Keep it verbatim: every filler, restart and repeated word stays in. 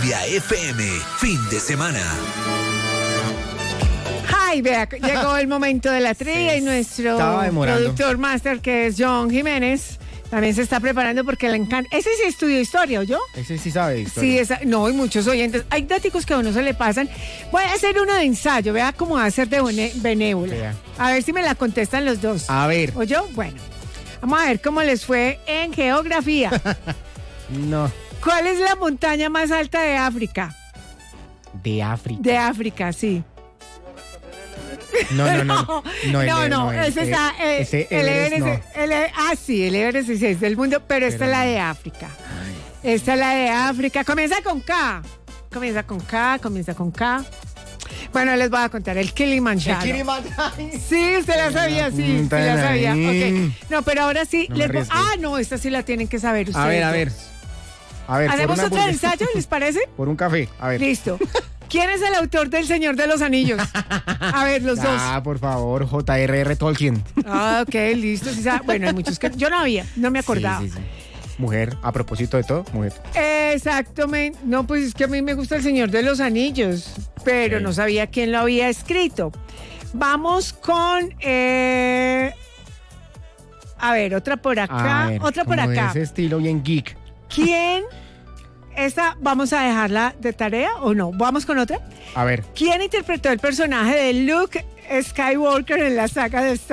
Colombia F M, fin de semana. Ay, vea, llegó el momento de la trivia y nuestro productor máster, que es John Jiménez, también se está preparando porque le encanta. Ese sí estudió historia, ¿oyó? Ese sí sabe historia. Sí, esa, no, y muchos oyentes. Hay datos que a uno se le pasan. Voy a hacer uno de ensayo, vea cómo va a ser de bene- benévola. Vea. A ver si me la contestan los dos. A ver. ¿Oyó? Bueno, vamos a ver cómo les fue en geografía. No. ¿Cuál es la montaña más alta de África? De África. De África, sí. No, no, no. No, no, el- no, no, el- ese está. eh, ese el Everest, Everest, el- ah, sí, el Everest sí es del mundo, pero esta Pero es la no. de África. Esta es la de África. Comienza con K. Comienza con K, comienza con K. Bueno, les voy a contar el Kilimanjaro. El Kilimanjaro. Sí, usted la sabía, sí, sí punta de la la sabía. I. Ok. No, pero ahora sí. No me les voy- arriesgue. Ah, no, esta sí la tienen que saber ustedes. A ver, a ver. A ver, por ¿Hacemos una otro hamburguesa. ensayo, les parece? Por un café. A ver. Listo. ¿Quién es el autor del Señor de los Anillos? A ver, los dos. Ah, por favor, J R R Tolkien. Ah, ok, listo. Sí, sabe. Bueno, hay muchos que yo no había, no me acordaba. Sí, sí, sí. Mujer, a propósito de todo, mujer. Exactamente. No, pues es que a mí me gusta el Señor de los Anillos, pero Ok. no sabía quién lo había escrito. Vamos con... eh, A ver, otra por acá, A ver, otra por como de acá. ese estilo bien geek. ¿Quién? Esta, ¿vamos a dejarla de tarea o no? ¿Vamos con otra? A ver. ¿Quién interpretó el personaje de Luke Skywalker en la saga de Star